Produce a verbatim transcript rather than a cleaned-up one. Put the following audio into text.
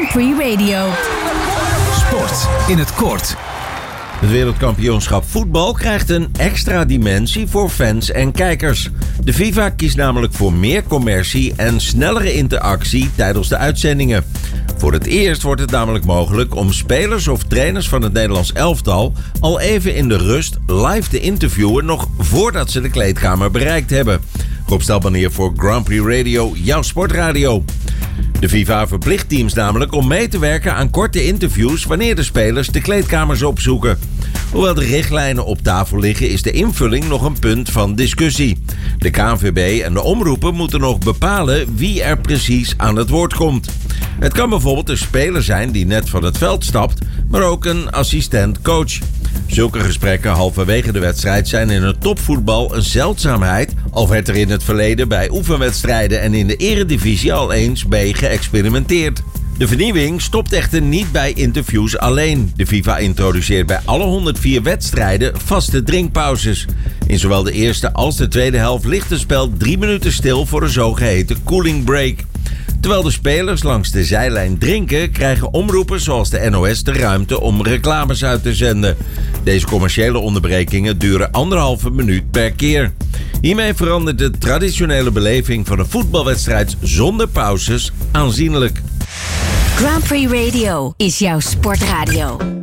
Prix Radio. Sport in het kort. Het wereldkampioenschap voetbal krijgt een extra dimensie voor fans en kijkers. De FIFA kiest namelijk voor meer commercie en snellere interactie tijdens de uitzendingen. Voor het eerst wordt het namelijk mogelijk om spelers of trainers van het Nederlands elftal al even in de rust live te interviewen, nog voordat ze de kleedkamer bereikt hebben. Rob Stelman hier voor Grand Prix Radio, jouw sportradio. De FIFA verplicht teams namelijk om mee te werken aan korte interviews wanneer de spelers de kleedkamers opzoeken. Hoewel de richtlijnen op tafel liggen, is de invulling nog een punt van discussie. De K N V B en de omroepen moeten nog bepalen wie er precies aan het woord komt. Het kan bijvoorbeeld een speler zijn die net van het veld stapt, maar ook een assistent-coach. Zulke gesprekken halverwege de wedstrijd zijn in het topvoetbal een zeldzaamheid, al werd er in het verleden bij oefenwedstrijden en in de eredivisie al eens mee geëxperimenteerd. De vernieuwing stopt echter niet bij interviews alleen. De FIFA introduceert bij alle honderdvier wedstrijden vaste drinkpauzes. In zowel de eerste als de tweede helft ligt het spel drie minuten stil voor een zogeheten cooling break. Terwijl de spelers langs de zijlijn drinken, krijgen omroepers zoals de N O S de ruimte om reclames uit te zenden. Deze commerciële onderbrekingen duren anderhalve minuut per keer. Hiermee verandert de traditionele beleving van een voetbalwedstrijd zonder pauzes aanzienlijk. Grand Prix Radio is jouw sportradio.